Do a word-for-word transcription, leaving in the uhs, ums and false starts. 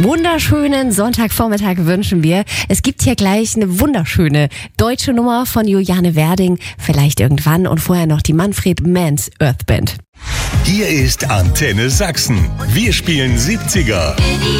Wunderschönen Sonntagvormittag wünschen wir. Es gibt hier gleich eine wunderschöne deutsche Nummer von Juliane Werding, vielleicht irgendwann, und vorher noch die Manfred Manns Earth Band. Hier ist Antenne Sachsen. Wir spielen siebziger.